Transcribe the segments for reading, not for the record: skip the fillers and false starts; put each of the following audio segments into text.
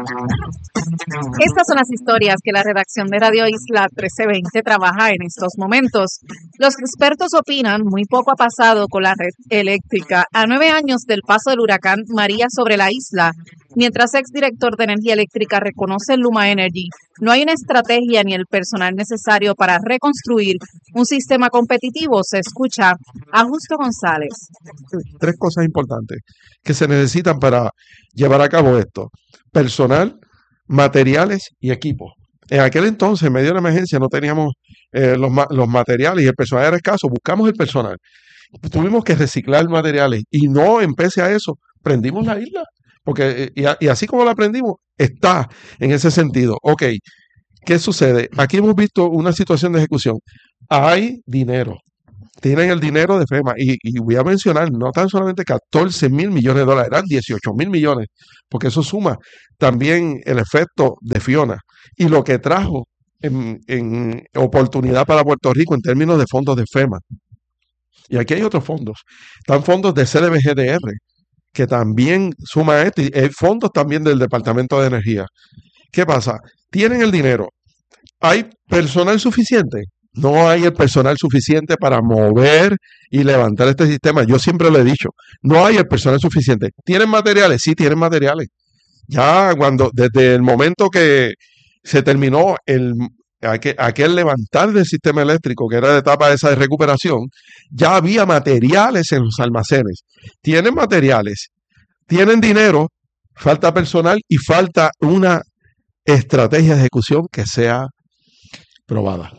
Estas son las historias que la redacción de Radio Isla 1320 trabaja en estos momentos. Los expertos opinan muy poco ha pasado con la red eléctrica a 9 años del paso del huracán María sobre la isla. Mientras exdirector de Energía Eléctrica reconoce Luma Energy, no hay una estrategia ni el personal necesario para reconstruir un sistema competitivo. Se escucha a Justo González. 3 cosas importantes que se necesitan para llevar a cabo esto: personal, materiales y equipos. En aquel entonces, en medio de la emergencia, no teníamos los materiales y el personal era escaso. Buscamos el personal. Tuvimos que reciclar materiales y no, en pese a eso, prendimos la isla. Porque, y así como la prendimos, está en ese sentido. Ok, ¿qué sucede? Aquí hemos visto una situación de ejecución. Hay dinero. Tienen el dinero de FEMA y voy a mencionar, no tan solamente 14,000 millones de dólares, eran 18,000 millones, porque eso suma también el efecto de Fiona y lo que trajo en oportunidad para Puerto Rico en términos de fondos de FEMA. Y aquí hay otros fondos, están fondos de CDBGDR, que también suma a esto, y hay fondos también del Departamento de Energía. ¿Qué pasa? Tienen el dinero, ¿hay personal suficiente? No hay el personal suficiente para mover y levantar este sistema. Yo siempre lo he dicho, no hay el personal suficiente. ¿Tienen materiales? Sí, tienen materiales. Ya desde el momento que se terminó aquel levantar del sistema eléctrico, que era la etapa esa de recuperación, ya había materiales en los almacenes. Tienen materiales, tienen dinero, falta personal y falta una estrategia de ejecución que sea probada.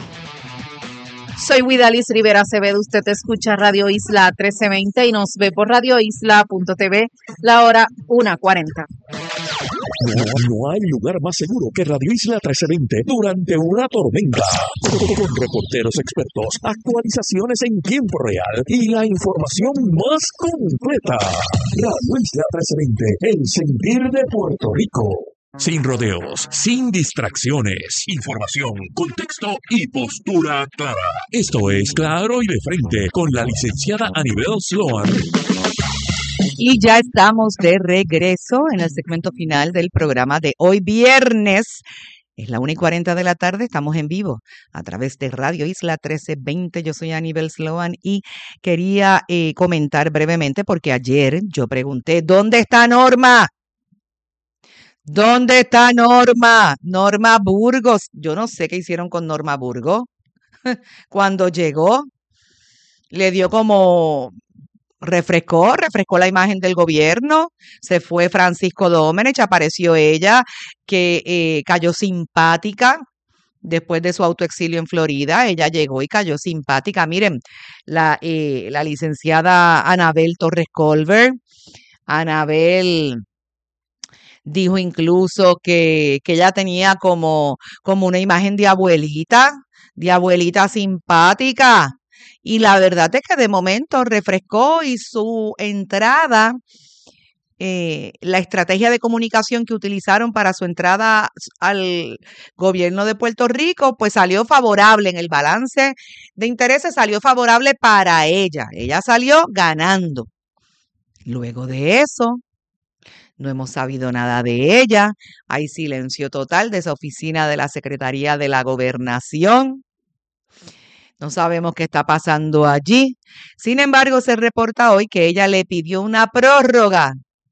Soy Widalis Rivera Acevedo, usted escucha Radio Isla 1320 y nos ve por radioisla.tv, la hora 1:40. No hay lugar más seguro que Radio Isla 1320 durante una tormenta. Con reporteros expertos, actualizaciones en tiempo real y la información más completa. Radio Isla 1320, el sentir de Puerto Rico. Sin rodeos, sin distracciones, información, contexto y postura clara. Esto es Claro y de Frente con la licenciada Anibel Sloan. Y ya estamos de regreso en el segmento final del programa de hoy viernes. Es la 1:40 de la tarde, estamos en vivo a través de Radio Isla 1320. Yo soy Anibel Sloan y quería comentar brevemente porque ayer yo pregunté, ¿dónde está Norma? ¿Dónde está Norma? Norma Burgos. Yo no sé qué hicieron con Norma Burgos. Cuando llegó, le dio como refrescó la imagen del gobierno. Se fue Francisco Domenech, apareció ella, que cayó simpática después de su autoexilio en Florida. Ella llegó y cayó simpática. Miren, la licenciada Anabel Torres Colbert. Anabel dijo incluso que ella tenía como una imagen de abuelita simpática. Y la verdad es que de momento refrescó y su entrada, la estrategia de comunicación que utilizaron para su entrada al gobierno de Puerto Rico, pues salió favorable en el balance de intereses, salió favorable para ella. Ella salió ganando. Luego de eso, no hemos sabido nada de ella. Hay silencio total de esa oficina de la Secretaría de la Gobernación. No sabemos qué está pasando allí. Sin embargo, se reporta hoy que ella le pidió una prórroga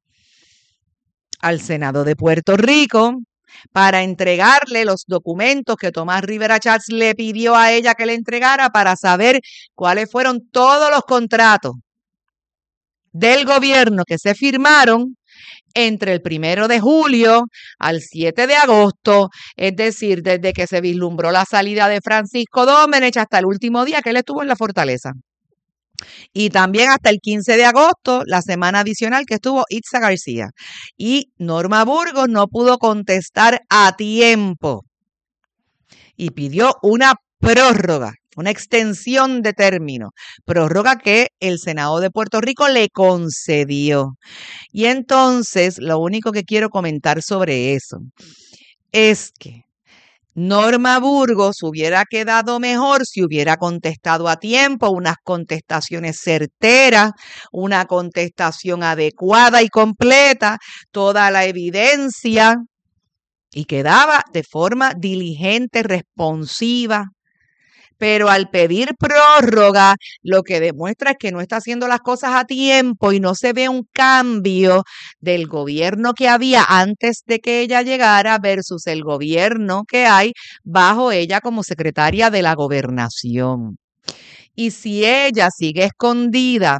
al Senado de Puerto Rico para entregarle los documentos que Tomás Rivera Chats le pidió a ella que le entregara para saber cuáles fueron todos los contratos del gobierno que se firmaron entre el 1 de julio al 7 de agosto, es decir, desde que se vislumbró la salida de Francisco Domenech hasta el último día que él estuvo en la fortaleza. Y también hasta el 15 de agosto, la semana adicional que estuvo Itza García. Y Norma Burgos no pudo contestar a tiempo y pidió una prórroga, una extensión de término, prórroga que el Senado de Puerto Rico le concedió. Y entonces, lo único que quiero comentar sobre eso es que Norma Burgos hubiera quedado mejor si hubiera contestado a tiempo, unas contestaciones certeras, una contestación adecuada y completa, toda la evidencia, y quedaba de forma diligente, responsiva. Pero al pedir prórroga, lo que demuestra es que no está haciendo las cosas a tiempo y no se ve un cambio del gobierno que había antes de que ella llegara versus el gobierno que hay bajo ella como secretaria de la gobernación. Y si ella sigue escondida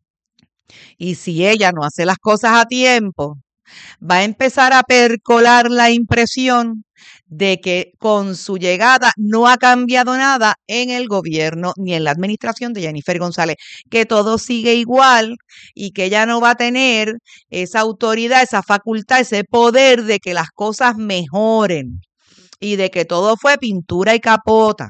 y si ella no hace las cosas a tiempo, va a empezar a percolar la impresión de que con su llegada no ha cambiado nada en el gobierno ni en la administración de Jennifer González, que todo sigue igual y que ella no va a tener esa autoridad, esa facultad, ese poder de que las cosas mejoren y de que todo fue pintura y capota.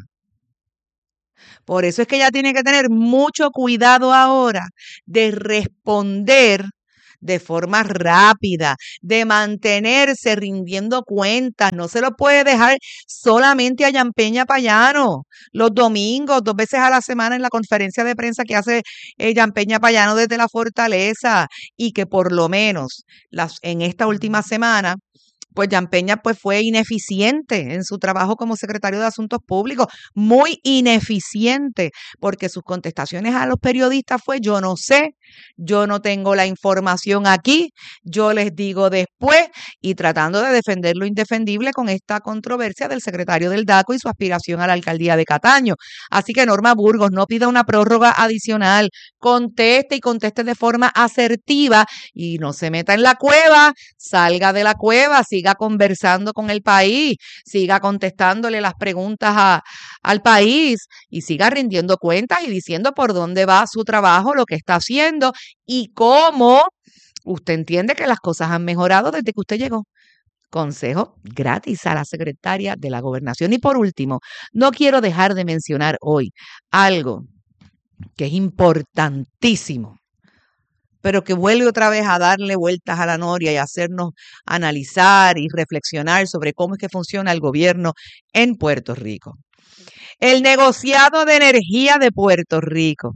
Por eso es que ella tiene que tener mucho cuidado ahora de responder de forma rápida, de mantenerse rindiendo cuentas. No se lo puede dejar solamente a Yampeña Payano los domingos, 2 veces a la semana en la conferencia de prensa que hace Yampeña Payano desde la Fortaleza, y que por lo menos en esta última semana pues Yampeña pues fue ineficiente en su trabajo como secretario de Asuntos Públicos, muy ineficiente, porque sus contestaciones a los periodistas fue: yo no sé, yo no tengo la información aquí, yo les digo después, y tratando de defender lo indefendible con esta controversia del secretario del DACO y su aspiración a la alcaldía de Cataño. Así que Norma Burgos, no pida una prórroga adicional, conteste y conteste de forma asertiva y no se meta en la cueva, salga de la cueva, siga conversando con el país, siga contestándole las preguntas al país y siga rindiendo cuentas y diciendo por dónde va su trabajo, lo que está haciendo y cómo usted entiende que las cosas han mejorado desde que usted llegó. Consejo gratis a la secretaria de la Gobernación. Y por último, no quiero dejar de mencionar hoy algo que es importantísimo, pero que vuelve otra vez a darle vueltas a la noria y hacernos analizar y reflexionar sobre cómo es que funciona el gobierno en Puerto Rico. El negociado de energía de Puerto Rico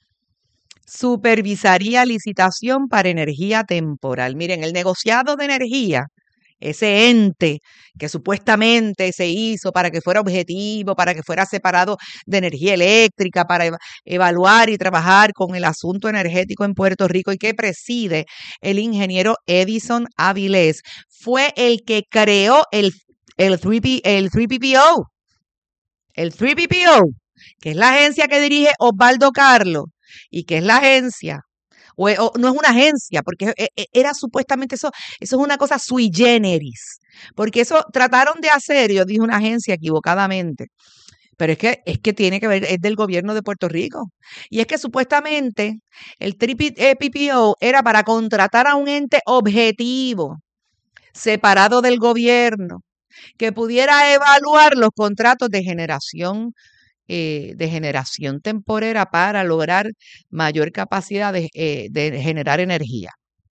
supervisaría licitación para energía temporal. Miren, el negociado de energía, ese ente que supuestamente se hizo para que fuera objetivo, para que fuera separado de energía eléctrica, para evaluar y trabajar con el asunto energético en Puerto Rico y que preside el ingeniero Edison Avilés, fue el que creó el 3PPO. El 3PPO, que es la agencia que dirige Osvaldo Carlos y que es la agencia, o no es una agencia, porque era supuestamente eso es una cosa sui generis, porque eso trataron de hacer, yo dije una agencia equivocadamente, pero es que tiene que ver, es del gobierno de Puerto Rico, y es que supuestamente el 3PPO era para contratar a un ente objetivo, separado del gobierno, que pudiera evaluar los contratos de generación temporera para lograr mayor capacidad de generar energía.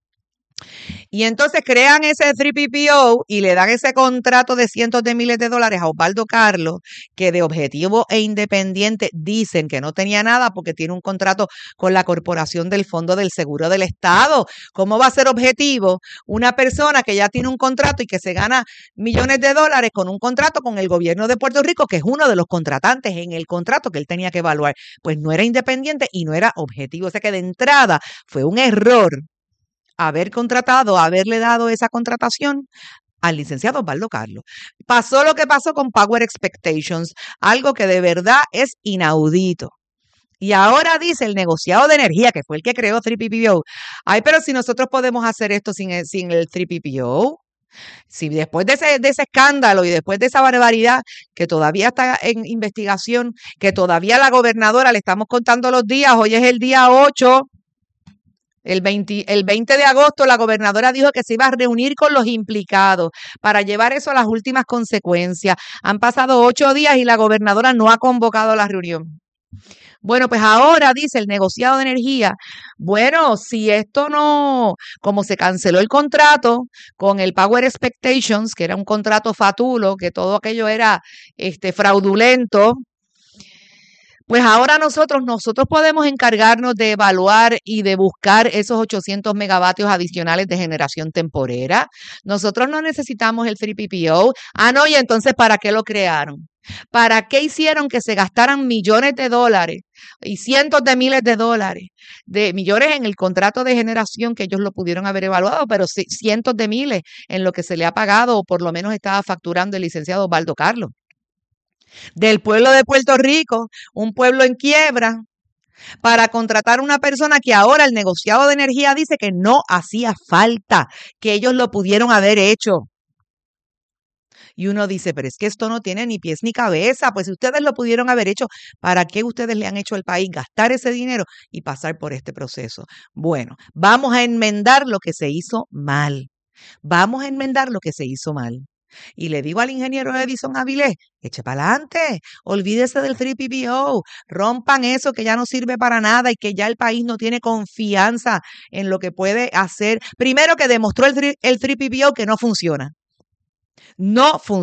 Y entonces crean ese 3PPO y le dan ese contrato de cientos de miles de dólares a Osvaldo Carlos, que de objetivo e independiente dicen que no tenía nada porque tiene un contrato con la Corporación del Fondo del Seguro del Estado. ¿Cómo va a ser objetivo una persona que ya tiene un contrato y que se gana millones de dólares con un contrato con el gobierno de Puerto Rico, que es uno de los contratantes en el contrato que él tenía que evaluar? Pues no era independiente y no era objetivo. O sea que de entrada fue un error haberle dado esa contratación al licenciado Osvaldo Carlos. Pasó lo que pasó con Power Expectations, algo que de verdad es inaudito. Y ahora dice el negociado de energía, que fue el que creó 3PPO, ay, pero si nosotros podemos hacer esto sin el 3PPO, si después de ese escándalo y después de esa barbaridad que todavía está en investigación, que todavía la gobernadora le estamos contando los días, hoy es el día 8, el 20 de agosto la gobernadora dijo que se iba a reunir con los implicados para llevar eso a las últimas consecuencias. Han pasado 8 días y la gobernadora no ha convocado la reunión. Bueno, pues ahora dice el negociado de energía, bueno, si esto no, como se canceló el contrato con el Power Expectations, que era un contrato fatulo, que todo aquello era fraudulento, pues ahora nosotros podemos encargarnos de evaluar y de buscar esos 800 megavatios adicionales de generación temporera. Nosotros no necesitamos el 3PPO. Ah, no, y entonces, ¿para qué lo crearon? ¿Para qué hicieron que se gastaran millones de dólares y cientos de miles de dólares, de millones en el contrato de generación que ellos lo pudieron haber evaluado, pero cientos de miles en lo que se le ha pagado o por lo menos estaba facturando el licenciado Osvaldo Carlos? Del pueblo de Puerto Rico, un pueblo en quiebra, para contratar a una persona que ahora el negociado de energía dice que no hacía falta, que ellos lo pudieron haber hecho. Y uno dice, pero es que esto no tiene ni pies ni cabeza, pues si ustedes lo pudieron haber hecho, ¿para qué ustedes le han hecho al país gastar ese dinero y pasar por este proceso? Bueno, vamos a enmendar lo que se hizo mal. Vamos a enmendar lo que se hizo mal. Y le digo al ingeniero Edison Avilés, eche para adelante, olvídese del 3PPO, rompan eso que ya no sirve para nada y que ya el país no tiene confianza en lo que puede hacer. Primero que demostró el 3PPO que no funciona. No funciona.